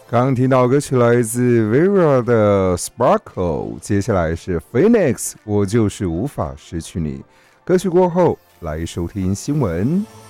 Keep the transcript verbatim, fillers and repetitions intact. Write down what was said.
刚刚听到歌曲来自 Vera 的 Sparkle， 接下来是 Phoenix， 我就是无法失去你。歌曲过后来收听新闻。